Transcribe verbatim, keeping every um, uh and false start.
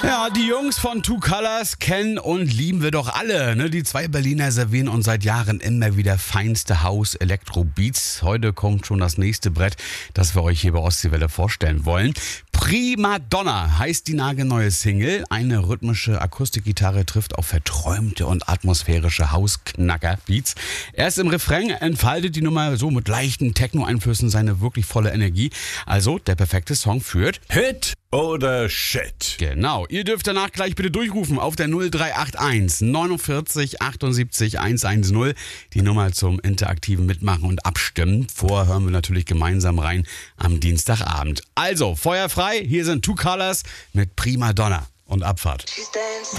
Ja, die Jungs von Two Colors kennen und lieben wir doch alle. Ne? Die zwei Berliner servieren uns seit Jahren immer wieder feinste House-Elektro-Beats. Heute kommt schon das nächste Brett, das wir euch hier bei Ostseewelle vorstellen wollen. Prima Donna heißt die nagelneue Single. Eine rhythmische Akustikgitarre trifft auf verträumte und atmosphärische Hausknacker-Beats. Erst im Refrain entfaltet die Nummer so mit leichten Techno-Einflüssen seine wirklich volle Energie. Also der perfekte Song führt Hit oder Shit. Genau, ihr dürft danach gleich bitte durchrufen auf der null drei acht eins neunundvierzig achtundsiebzig hundertzehn. Die Nummer zum interaktiven Mitmachen und Abstimmen. Vorher hören wir natürlich gemeinsam rein am Dienstagabend. Also, Feuer frei, hier sind Two Colors mit Prima Donna und Abfahrt.